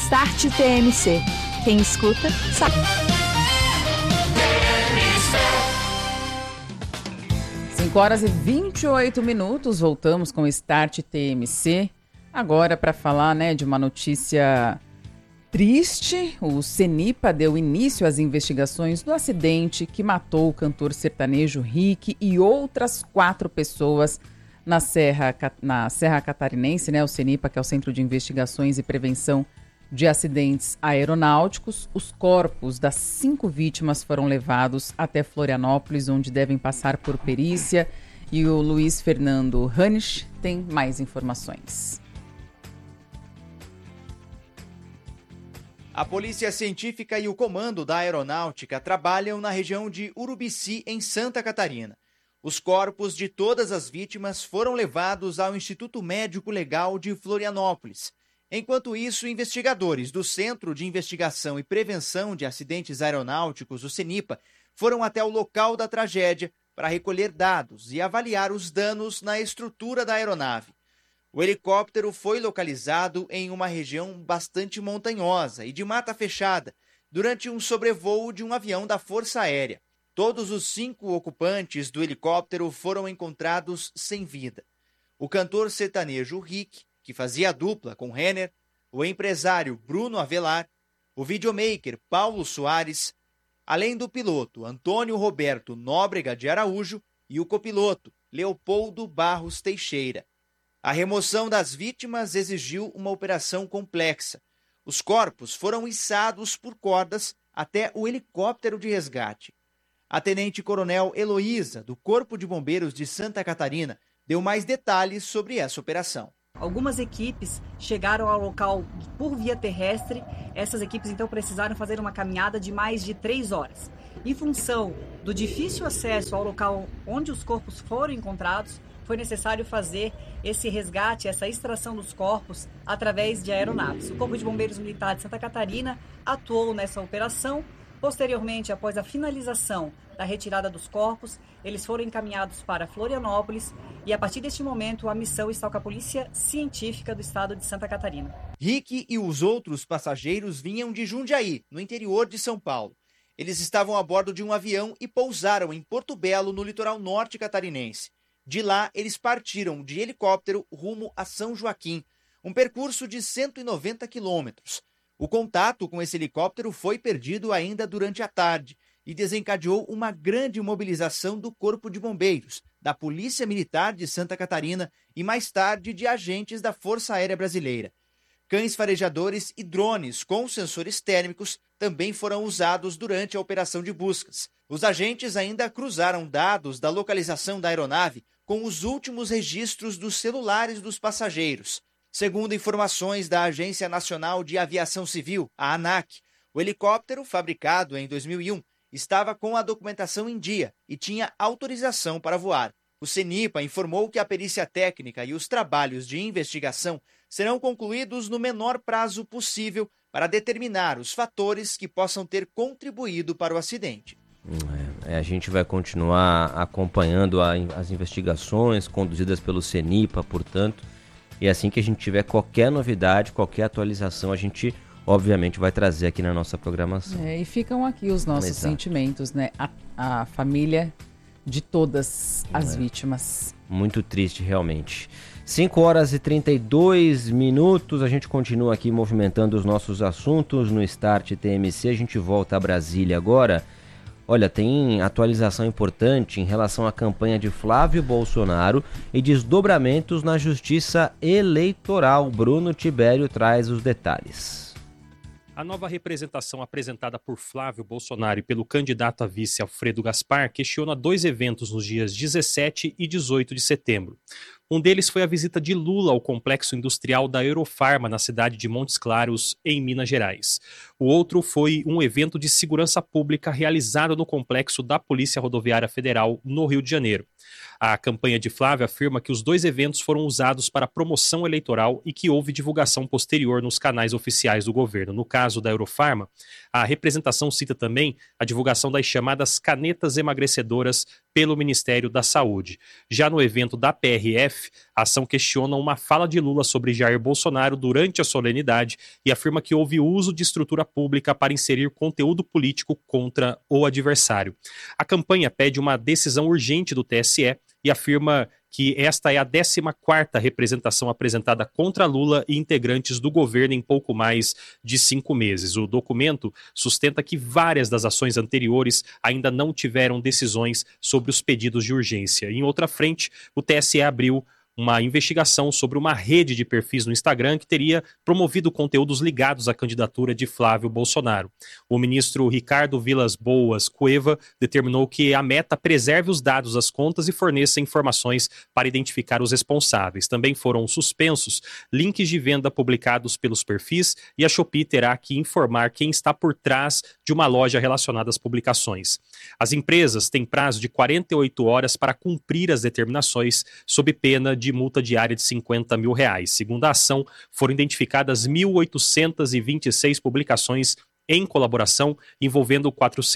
Start TMC. Quem escuta, sabe. 5h28, voltamos com o Start TMC. Agora para falar, de uma notícia triste. O CENIPA deu início às investigações do acidente que matou o cantor sertanejo Rick e outras 4 pessoas na Serra Catarinense, o CENIPA, que é o Centro de Investigações e Prevenção de Acidentes Aeronáuticos. Os corpos das 5 vítimas foram levados até Florianópolis, onde devem passar por perícia. E o Luiz Fernando Hanisch tem mais informações. A Polícia Científica e o Comando da Aeronáutica trabalham na região de Urubici, em Santa Catarina. Os corpos de todas as vítimas foram levados ao Instituto Médico Legal de Florianópolis. Enquanto isso, investigadores do Centro de Investigação e Prevenção de Acidentes Aeronáuticos, o CENIPA, foram até o local da tragédia para recolher dados e avaliar os danos na estrutura da aeronave. O helicóptero foi localizado em uma região bastante montanhosa e de mata fechada durante um sobrevoo de um avião da Força Aérea. Todos os 5 ocupantes do helicóptero foram encontrados sem vida. O cantor sertanejo Rick, que fazia dupla com Renner, o empresário Bruno Avelar, o videomaker Paulo Soares, além do piloto Antônio Roberto Nóbrega de Araújo e o copiloto Leopoldo Barros Teixeira. A remoção das vítimas exigiu uma operação complexa. Os corpos foram içados por cordas até o helicóptero de resgate. A tenente-coronel Heloísa, do Corpo de Bombeiros de Santa Catarina, deu mais detalhes sobre essa operação. Algumas equipes chegaram ao local por via terrestre. Essas equipes, então, precisaram fazer uma caminhada de mais de 3 horas. Em função do difícil acesso ao local onde os corpos foram encontrados, foi necessário fazer esse resgate, essa extração dos corpos através de aeronaves. O Corpo de Bombeiros Militar de Santa Catarina atuou nessa operação. Posteriormente, após a finalização da retirada dos corpos, eles foram encaminhados para Florianópolis e, a partir deste momento, a missão está com a Polícia Científica do Estado de Santa Catarina. Rick e os outros passageiros vinham de Jundiaí, no interior de São Paulo. Eles estavam a bordo de um avião e pousaram em Porto Belo, no litoral norte catarinense. De lá, eles partiram de helicóptero rumo a São Joaquim, um percurso de 190 quilômetros. O contato com esse helicóptero foi perdido ainda durante a tarde e desencadeou uma grande mobilização do Corpo de Bombeiros, da Polícia Militar de Santa Catarina e, mais tarde, de agentes da Força Aérea Brasileira. Cães farejadores e drones com sensores térmicos também foram usados durante a operação de buscas. Os agentes ainda cruzaram dados da localização da aeronave com os últimos registros dos celulares dos passageiros. Segundo informações da Agência Nacional de Aviação Civil, a ANAC, o helicóptero, fabricado em 2001, estava com a documentação em dia e tinha autorização para voar. O CENIPA informou que a perícia técnica e os trabalhos de investigação serão concluídos no menor prazo possível para determinar os fatores que possam ter contribuído para o acidente. A gente vai continuar acompanhando as investigações conduzidas pelo CENIPA, portanto, e assim que a gente tiver qualquer novidade, qualquer atualização, a gente obviamente vai trazer aqui na nossa programação. E ficam aqui os nossos sentimentos, a família de todas as vítimas. Muito triste, realmente. 5h32, a gente continua aqui movimentando os nossos assuntos no Start TMC, a gente volta a Brasília agora. Olha, tem atualização importante em relação à campanha de Flávio Bolsonaro e desdobramentos na Justiça Eleitoral. Bruno Tibério traz os detalhes. A nova representação apresentada por Flávio Bolsonaro e pelo candidato a vice Alfredo Gaspar questiona 2 eventos nos dias 17 e 18 de setembro. Um deles foi a visita de Lula ao complexo industrial da Eurofarma, na cidade de Montes Claros, em Minas Gerais. O outro foi um evento de segurança pública realizado no complexo da Polícia Rodoviária Federal, no Rio de Janeiro. A campanha de Flávio afirma que os 2 eventos foram usados para promoção eleitoral e que houve divulgação posterior nos canais oficiais do governo. No caso da Eurofarma, a representação cita também a divulgação das chamadas canetas emagrecedoras pelo Ministério da Saúde. Já no evento da PRF, a ação questiona uma fala de Lula sobre Jair Bolsonaro durante a solenidade e afirma que houve uso de estrutura pública para inserir conteúdo político contra o adversário. A campanha pede uma decisão urgente do TSE e afirma que esta é a 14ª representação apresentada contra Lula e integrantes do governo em pouco mais de 5 meses. O documento sustenta que várias das ações anteriores ainda não tiveram decisões sobre os pedidos de urgência. Em outra frente, o TSE abriu uma investigação sobre uma rede de perfis no Instagram que teria promovido conteúdos ligados à candidatura de Flávio Bolsonaro. O ministro Ricardo Vilas Boas Cueva determinou que a Meta preserve os dados das contas e forneça informações para identificar os responsáveis. Também foram suspensos links de venda publicados pelos perfis e a Shopee terá que informar quem está por trás de uma loja relacionada às publicações. As empresas têm prazo de 48 horas para cumprir as determinações sob pena de multa diária de R$50 mil. Segundo a ação, foram identificadas 1.826 publicações em colaboração, envolvendo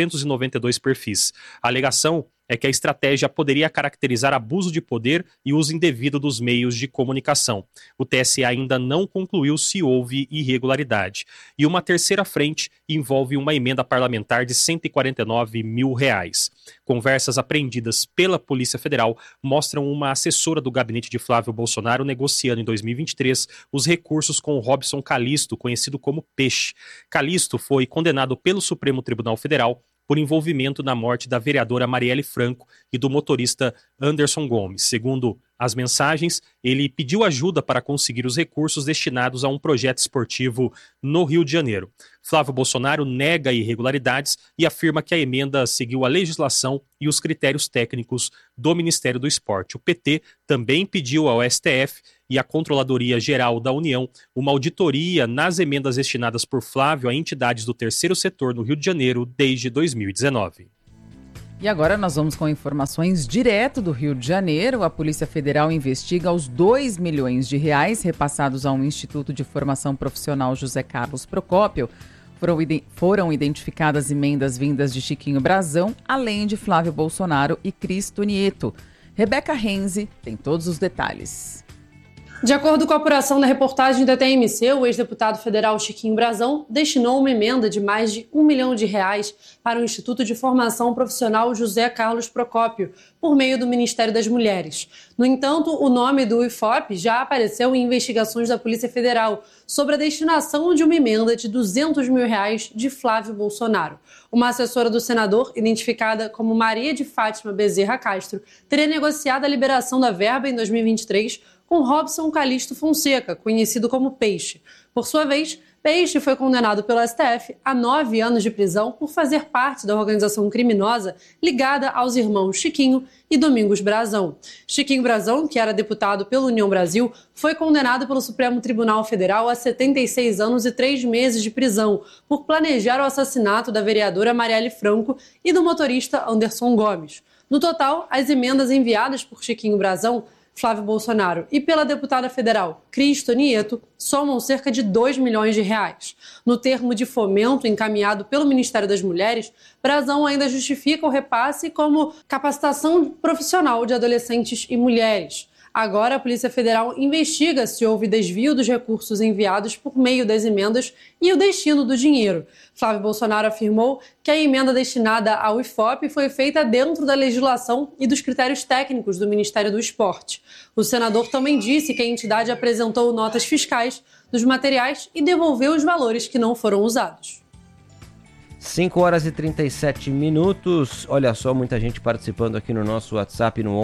492 perfis. A alegação é que a estratégia poderia caracterizar abuso de poder e uso indevido dos meios de comunicação. O TSE ainda não concluiu se houve irregularidade. E uma terceira frente envolve uma emenda parlamentar de R$149 mil. Conversas apreendidas pela Polícia Federal mostram uma assessora do gabinete de Flávio Bolsonaro negociando em 2023 os recursos com Robson Calixto, conhecido como Peixe. Calixto foi condenado pelo Supremo Tribunal Federal por envolvimento na morte da vereadora Marielle Franco e do motorista Anderson Gomes. Segundo as mensagens, ele pediu ajuda para conseguir os recursos destinados a um projeto esportivo no Rio de Janeiro. Flávio Bolsonaro nega irregularidades e afirma que a emenda seguiu a legislação e os critérios técnicos do Ministério do Esporte. O PT também pediu ao STF e à Controladoria Geral da União uma auditoria nas emendas destinadas por Flávio a entidades do terceiro setor no Rio de Janeiro desde 2019. E agora nós vamos com informações direto do Rio de Janeiro. A Polícia Federal investiga os R$2 milhões repassados a um Instituto de Formação Profissional José Carlos Procópio. Foram identificadas emendas vindas de Chiquinho Brazão, além de Flávio Bolsonaro e Cristo Nieto. Rebeca Renzi tem todos os detalhes. De acordo com a apuração da reportagem da TMC, o ex-deputado federal Chiquinho Brazão destinou uma emenda de mais de R$1 milhão para o Instituto de Formação Profissional José Carlos Procópio, por meio do Ministério das Mulheres. No entanto, o nome do IFOP já apareceu em investigações da Polícia Federal sobre a destinação de uma emenda de R$200 mil de Flávio Bolsonaro. Uma assessora do senador, identificada como Maria de Fátima Bezerra Castro, teria negociado a liberação da verba em 2023 com Robson Calixto Fonseca, conhecido como Peixe. Por sua vez, Peixe foi condenado pelo STF a 9 anos de prisão por fazer parte da organização criminosa ligada aos irmãos Chiquinho e Domingos Brazão. Chiquinho Brazão, que era deputado pela União Brasil, foi condenado pelo Supremo Tribunal Federal a 76 anos e 3 meses de prisão por planejar o assassinato da vereadora Marielle Franco e do motorista Anderson Gomes. No total, as emendas enviadas por Chiquinho Brazão, Flávio Bolsonaro e pela deputada federal Cristo Nieto somam cerca de R$2 milhões. No termo de fomento encaminhado pelo Ministério das Mulheres, Brazão ainda justifica o repasse como capacitação profissional de adolescentes e mulheres. Agora, a Polícia Federal investiga se houve desvio dos recursos enviados por meio das emendas e o destino do dinheiro. Flávio Bolsonaro afirmou que a emenda destinada ao IFOP foi feita dentro da legislação e dos critérios técnicos do Ministério do Esporte. O senador também disse que a entidade apresentou notas fiscais dos materiais e devolveu os valores que não foram usados. 5 horas e 37 minutos. Olha só, muita gente participando aqui no nosso WhatsApp no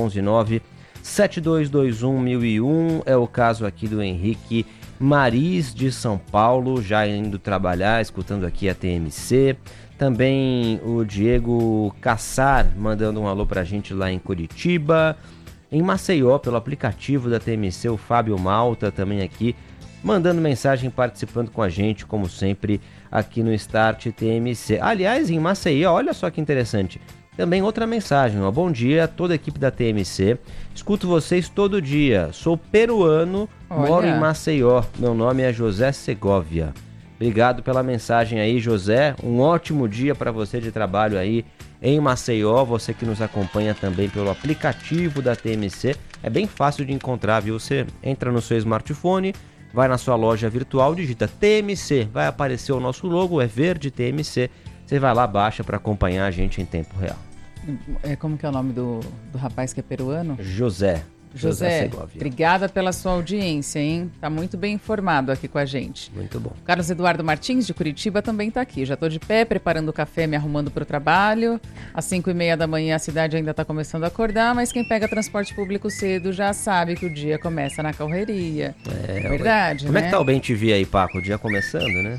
119-7221-1001. É o caso aqui do Henrique Maris de São Paulo, já indo trabalhar, escutando aqui a TMC. Também o Diego Cassar mandando um alô pra gente lá em Curitiba. Em Maceió, pelo aplicativo da TMC, o Fábio Malta também aqui mandando mensagem, participando com a gente, como sempre, aqui no Start TMC. Aliás, em Maceió, olha só que interessante. Também outra mensagem, ó. Bom dia a toda a equipe da TMC. Escuto vocês todo dia. Sou peruano, moro em Maceió. Meu nome é José Segovia. Obrigado pela mensagem aí, José. Um ótimo dia para você de trabalho aí em Maceió. Você que nos acompanha também pelo aplicativo da TMC, é bem fácil de encontrar, viu? Você entra no seu smartphone, vai na sua loja virtual, digita TMC, vai aparecer o nosso logo, é verde TMC. Você vai lá, baixa para acompanhar a gente em tempo real. Como que é o nome do rapaz que é peruano? José Segovia. Obrigada pela sua audiência, hein? Tá muito bem informado aqui com a gente. Muito bom. Carlos Eduardo Martins, de Curitiba, também tá aqui. Já tô de pé, preparando o café, me arrumando pro trabalho. Às 5h30 da manhã a cidade ainda tá começando a acordar, mas quem pega transporte público cedo já sabe que o dia começa na correria. É verdade, Como é que tá o Bem-TV aí, Paco? O dia começando, né?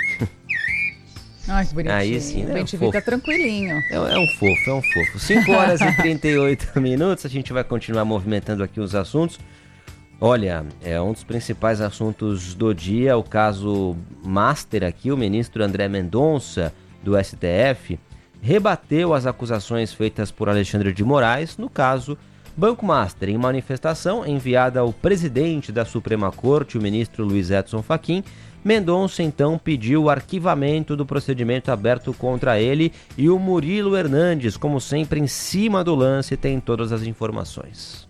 Ai, que bonitinho. Aí sim, né? O Bem-TV tá tranquilinho. É um fofo. 5h38, a gente vai continuar movimentando aqui os assuntos. Olha, um dos principais assuntos do dia, o caso Master aqui, o ministro André Mendonça, do STF, rebateu as acusações feitas por Alexandre de Moraes, no caso Banco Master. Em manifestação enviada ao presidente da Suprema Corte, o ministro Luiz Edson Fachin, Mendonça, então, pediu o arquivamento do procedimento aberto contra ele e o Murilo Hernandes, como sempre, em cima do lance, tem todas as informações.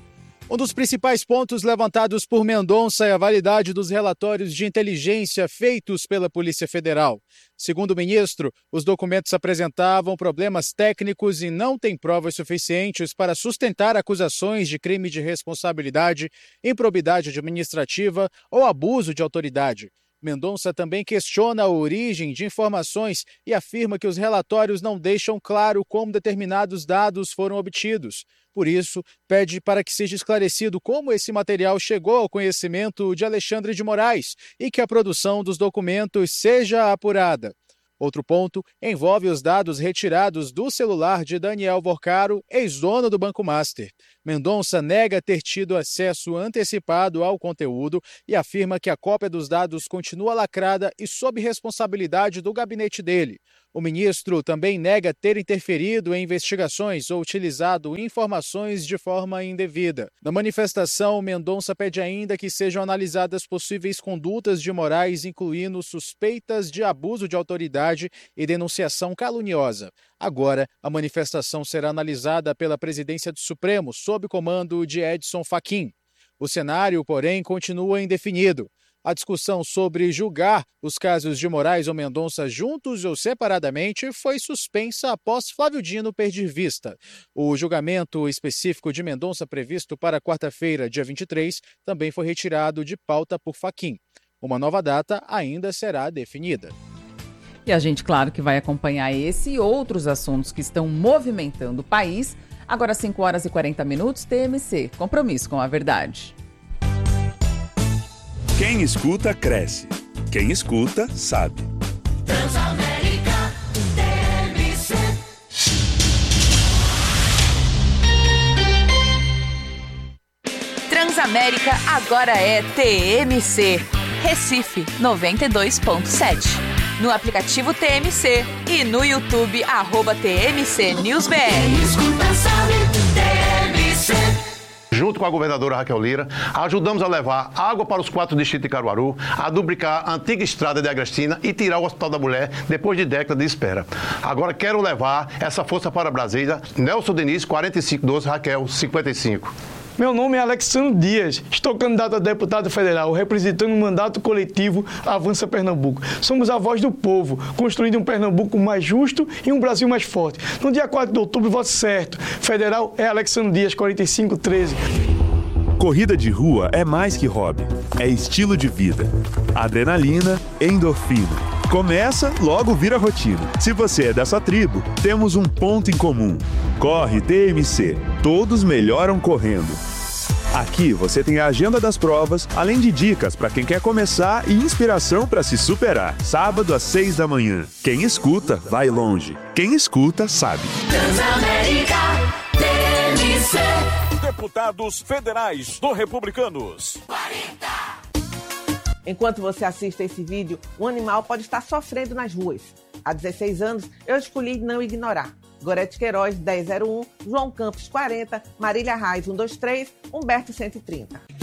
Um dos principais pontos levantados por Mendonça é a validade dos relatórios de inteligência feitos pela Polícia Federal. Segundo o ministro, os documentos apresentavam problemas técnicos e não têm provas suficientes para sustentar acusações de crime de responsabilidade, improbidade administrativa ou abuso de autoridade. Mendonça também questiona a origem de informações e afirma que os relatórios não deixam claro como determinados dados foram obtidos. Por isso, pede para que seja esclarecido como esse material chegou ao conhecimento de Alexandre de Moraes e que a produção dos documentos seja apurada. Outro ponto envolve os dados retirados do celular de Daniel Vorcaro, ex-dono do Banco Master. Mendonça nega ter tido acesso antecipado ao conteúdo e afirma que a cópia dos dados continua lacrada e sob responsabilidade do gabinete dele. O ministro também nega ter interferido em investigações ou utilizado informações de forma indevida. Na manifestação, Mendonça pede ainda que sejam analisadas possíveis condutas de Moraes, incluindo suspeitas de abuso de autoridade e denunciação caluniosa. Agora, a manifestação será analisada pela presidência do Supremo, sob comando de Edson Fachin. O cenário, porém, continua indefinido. A discussão sobre julgar os casos de Moraes ou Mendonça juntos ou separadamente foi suspensa após Flávio Dino perder vista. O julgamento específico de Mendonça, previsto para quarta-feira, dia 23, também foi retirado de pauta por Fachin. Uma nova data ainda será definida. E a gente, claro, que vai acompanhar esse e outros assuntos que estão movimentando o país. Agora, 5h40, TMC. Compromisso com a verdade. Quem escuta, cresce. Quem escuta, sabe. Transamérica TMC. Transamérica agora é TMC. Recife 92.7. No aplicativo TMC e no YouTube @TMC NewsBR. Quem escuta sabe, TMC. Junto com a governadora Raquel Lira, ajudamos a levar água para os 4 distritos de Caruaru, a duplicar a antiga estrada de Agrestina e tirar o Hospital da Mulher depois de décadas de espera. Agora quero levar essa força para Brasília. Nelson Diniz, 4512, Raquel, 55. Meu nome é Alexandre Dias, estou candidato a deputado federal, representando o mandato coletivo Avança Pernambuco. Somos a voz do povo, construindo um Pernambuco mais justo e um Brasil mais forte. No dia 4 de outubro, voto certo. Federal é Alexandre Dias, 4513. Corrida de rua é mais que hobby, é estilo de vida. Adrenalina, endorfina. Começa, logo vira rotina. Se você é dessa tribo, temos um ponto em comum. Corre TMC. Todos melhoram correndo. Aqui você tem a agenda das provas, além de dicas para quem quer começar e inspiração para se superar. Sábado às 6 da manhã. Quem escuta, vai longe. Quem escuta, sabe. Transamérica TMC. Deputados federais do Republicanos. 40. Enquanto você assiste esse vídeo, um animal pode estar sofrendo nas ruas. Há 16 anos, eu escolhi não ignorar. Gorete Queiroz, 1001, João Campos, 40, Marília Reis, 123, Humberto, 130.